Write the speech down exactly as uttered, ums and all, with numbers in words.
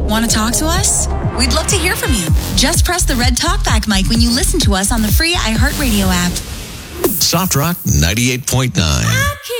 Want to talk to us? We'd love to hear from you. Just press the red talkback mic when you listen to us on the free iHeartRadio app. Soft Rock ninety-eight point nine.